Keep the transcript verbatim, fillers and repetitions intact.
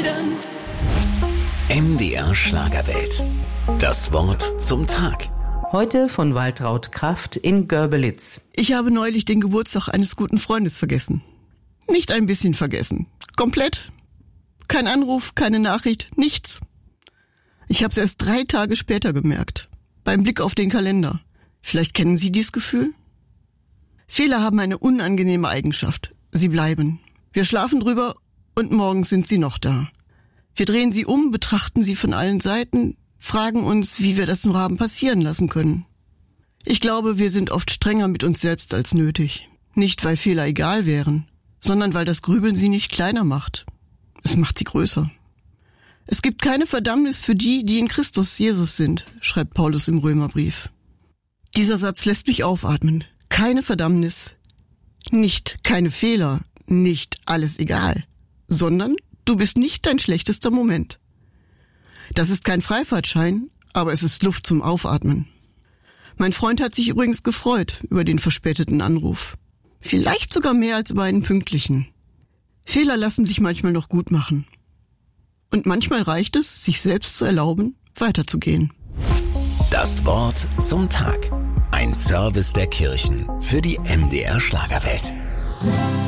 Liedern. M D R Schlagerwelt. Das Wort zum Tag. Heute von Waltraud Kraft in Görbelitz. Ich habe neulich den Geburtstag eines guten Freundes vergessen. Nicht ein bisschen vergessen. Komplett. Kein Anruf, keine Nachricht, nichts. Ich habe es erst drei Tage später gemerkt. Beim Blick auf den Kalender. Vielleicht kennen Sie dieses Gefühl? Fehler haben eine unangenehme Eigenschaft. Sie bleiben. Wir schlafen drüber und morgens sind sie noch da. Wir drehen sie um, betrachten sie von allen Seiten, fragen uns, wie wir das nur haben passieren lassen können. Ich glaube, wir sind oft strenger mit uns selbst als nötig. Nicht, weil Fehler egal wären, sondern weil das Grübeln sie nicht kleiner macht. Es macht sie größer. Es gibt keine Verdammnis für die, die in Christus Jesus sind, schreibt Paulus im Römerbrief. Dieser Satz lässt mich aufatmen. Keine Verdammnis, nicht keine Fehler, nicht alles egal, sondern du bist nicht dein schlechtester Moment. Das ist kein Freifahrtschein, aber es ist Luft zum Aufatmen. Mein Freund hat sich übrigens gefreut über den verspäteten Anruf. Vielleicht sogar mehr als über einen pünktlichen. Fehler lassen sich manchmal noch gut machen. Und manchmal reicht es, sich selbst zu erlauben, weiterzugehen. Das Wort zum Tag. Ein Service der Kirchen für die M D R Schlagerwelt.